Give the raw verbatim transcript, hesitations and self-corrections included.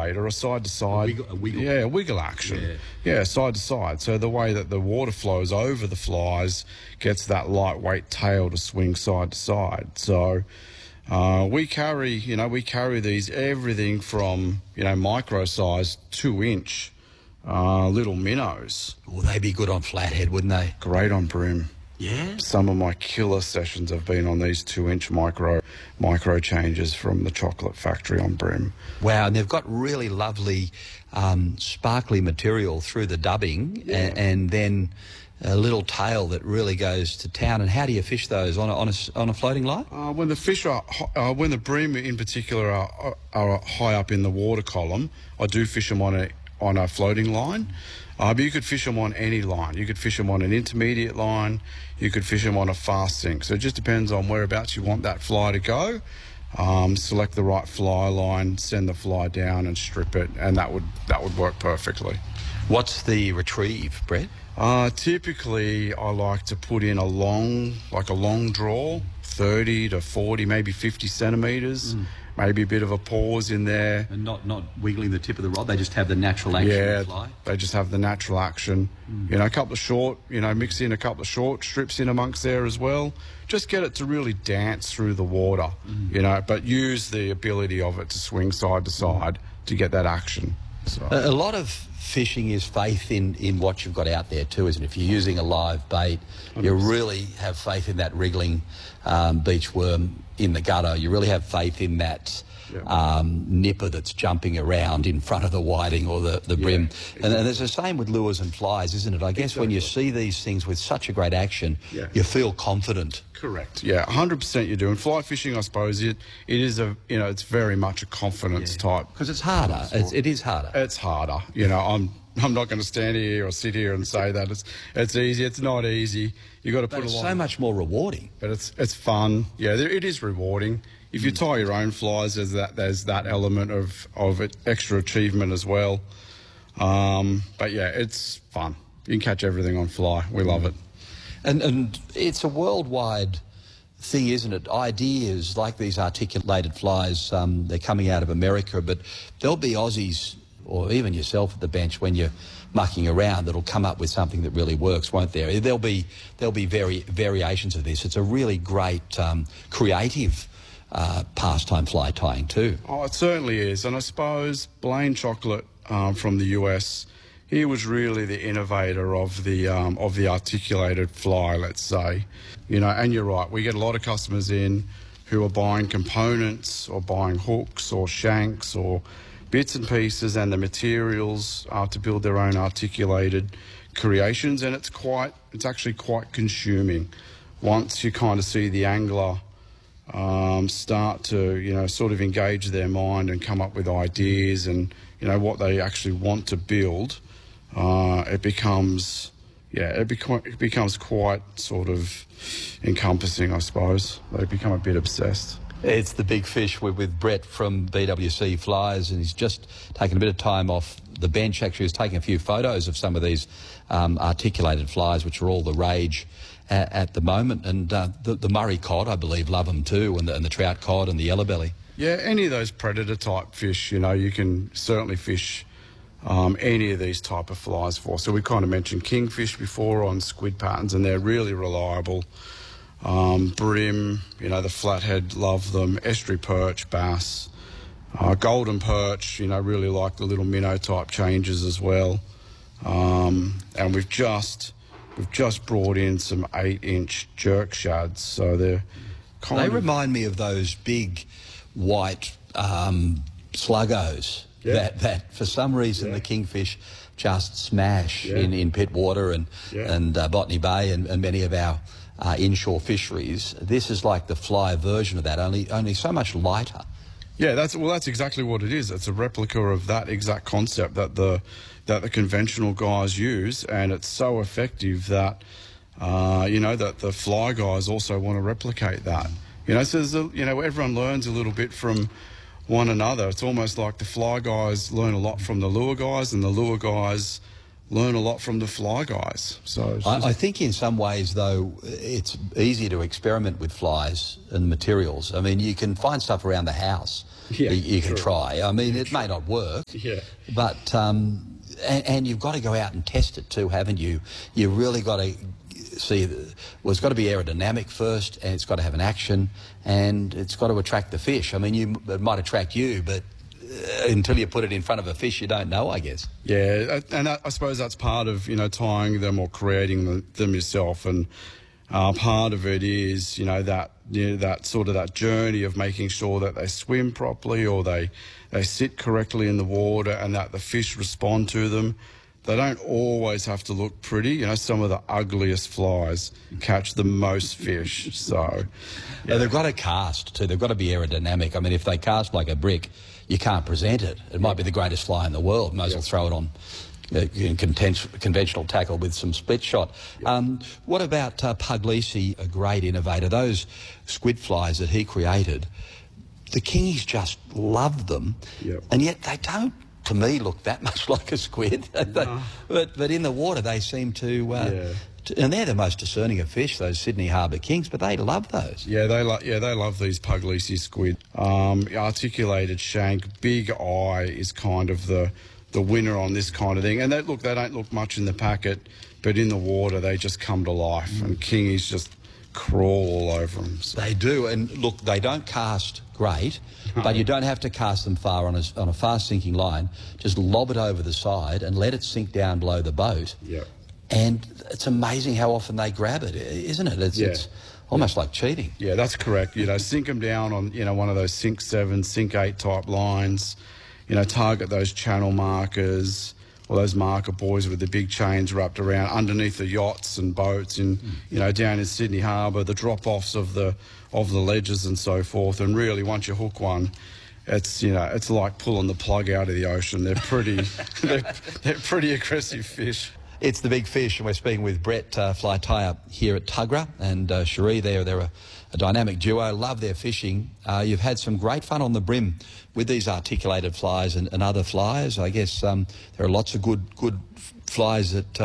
elevator, a side to side. A wiggle, a wiggle. Yeah, wiggle action. Yeah. yeah, side to side. So the way that the water flows over the flies gets that lightweight tail to swing side to side. So uh, we carry, you know, we carry these everything from, you know, micro-sized two-inch uh, little minnows. Well, they'd be good on flathead, wouldn't they? Great on brim. Yeah. Some of my killer sessions have been on these two-inch micro micro changes from the Chocolate Factory on brim. Wow, and they've got really lovely um, sparkly material through the dubbing, Yeah. and, and then a little tail that really goes to town. And how do you fish those on a, on a, on a floating line? Uh, when the fish are, uh, when the brim in particular are, are high up in the water column, I do fish them on a on a floating line. Uh, but you could fish them on any line. You could fish them on an intermediate line. You could fish them on a fast sink. So it just depends on whereabouts you want that fly to go. Um, select the right fly line, send the fly down and strip it, and that would that would work perfectly. What's the retrieve, Brett? Uh, typically, I like to put in a long, like a long draw, thirty to forty, maybe fifty centimetres. Mm. Maybe a bit of a pause in there. And not, not wiggling the tip of the rod, they just have the natural action yeah, to fly? They just have the natural action. Mm. You know, a couple of short, you know, mix in a couple of short strips in amongst there as well. Just get it to really dance through the water, mm. you know, but use the ability of it to swing side to side mm. to get that action. So. A, a lot of fishing is faith in, in what you've got out there too, isn't it? If you're using a live bait, you really have faith in that wriggling um, beach worm in the gutter. You really have faith in that yeah. um, nipper that's jumping around in front of the whiting or the, the brim. Yeah, exactly. and, and there's the same with lures and flies, isn't it? I guess exactly. when you see these things with such a great action, yeah. you feel confident. Correct. Yeah, one hundred percent you do. And fly fishing, I suppose, it it is a, you know, it's very much a confidence yeah. type. Because it's harder. It's, it is harder. It's harder. You know, I'm I'm not going to stand here or sit here and say that it's it's easy. It's not easy. You got to put but it's a lot. so much more rewarding. But it's it's fun. Yeah, there, it is rewarding. If you tie your own flies, there's that there's that element of of it, extra achievement as well. Um, but yeah, it's fun. You can catch everything on fly. We love it. And and it's a worldwide thing, isn't it? Ideas like these articulated flies, um, they're coming out of America, but there'll be Aussies or even yourself at the bench when you're mucking around that'll come up with something that really works, won't there? There'll be there'll be vari variations of this. It's a really great um, creative uh, pastime fly tying too. Oh, it certainly is. And I suppose Blaine Chocolate um, from the U S, he was really the innovator of the um, of the articulated fly, let's say. You know, and you're right, we get a lot of customers in who are buying components or buying hooks or shanks or bits and pieces and the materials uh, to build their own articulated creations, and it's quite, it's actually quite consuming once you kind of see the angler um, start to, you know, sort of engage their mind and come up with ideas and, you know, what they actually want to build. Uh, it becomes, yeah, it, beco it becomes quite sort of encompassing, I suppose. They become a bit obsessed. It's the big fish. We're with Brett from B W C Flies, and he's just taken a bit of time off the bench. Actually, he's taking a few photos of some of these um, articulated flies, which are all the rage at, at the moment. And uh, the, the Murray cod, I believe, love them too, and the, and the trout cod and the yellow belly. Yeah, any of those predator type fish, you know, you can certainly fish um, any of these type of flies for. So we kind of mentioned kingfish before on squid patterns, and they're really reliable. Um, brim, you know, the flathead, love them. Estuary perch, bass, uh, golden perch, you know, really like the little minnow type changes as well. Um, and we've just we've just brought in some eight-inch jerk shads, so they're kind they of... remind me of those big white um, sluggos yeah. that that for some reason yeah. the kingfish just smash yeah. in in Pittwater and yeah. and uh, Botany Bay and, and many of our Uh, inshore fisheries. This is like the fly version of that, only only so much lighter. Yeah, that's well, that's exactly what it is. It's a replica of that exact concept that the that the conventional guys use, and it's so effective that uh, you know that the fly guys also want to replicate that. You know, so there's a, you know everyone learns a little bit from one another. It's almost like the fly guys learn a lot from the lure guys, and the lure guys learn a lot from the fly guys. So I, I think in some ways, though, it's easy to experiment with flies and materials. I mean, you can find stuff around the house Yeah, you, you can true. try. I mean, it may not work, Yeah. but um, and, and you've got to go out and test it too, haven't you? You really got to see. The, well, it's got to be aerodynamic first, and it's got to have an action, and it's got to attract the fish. I mean, you, it might attract you, but uh, until you put it in front of a fish, you don't know, I guess. Yeah, and I suppose that's part of, you know, tying them or creating them, them yourself. And uh, part of it is, you know, that you know, that sort of that journey of making sure that they swim properly or they they sit correctly in the water and that the fish respond to them. They don't always have to look pretty. You know, some of the ugliest flies catch the most fish. So, yeah. They've got to cast too. They've got to be aerodynamic. I mean, if they cast like a brick, you can't present it. It might be the greatest fly in the world. Might as well throw it on uh, conventional tackle with some split shot. Yep. Um, what about uh, Puglisi, a great innovator? Those squid flies that he created, the kingies just loved them, yep. and yet they don't, to me, look that much like a squid. No. but, but in the water they seem to... Uh, yeah. And they're the most discerning of fish, those Sydney Harbour kings, but they love those. Yeah, they lo- yeah they love these Puglisi squid. Um, articulated shank, big eye is kind of the the winner on this kind of thing. And they look, they don't look much in the packet, but in the water they just come to life, mm. and kingies just crawl all over them. So. They do, and look, they don't cast great, no. but you don't have to cast them far on a, on a fast sinking line. Just lob it over the side and let it sink down below the boat. Yeah. And it's amazing how often they grab it, isn't it? It's, yeah. it's almost like cheating. Yeah, that's correct. You know, sink them down on, you know, one of those sink seven, sink eight type lines. You know, target those channel markers or those marker buoys with the big chains wrapped around underneath the yachts and boats and, mm. you know, down in Sydney Harbour, the drop-offs of the of the ledges and so forth. And really, once you hook one, it's, you know, it's like pulling the plug out of the ocean. They're pretty, they're, they're pretty aggressive fish. It's the big fish, and we're speaking with Brett uh, Fly Tyer here at Tuggerah, and uh, Cherie there. They're a, a dynamic duo, love their fishing. Uh, you've had some great fun on the brim with these articulated flies and, and other flies. I guess um, there are lots of good good flies that... Uh,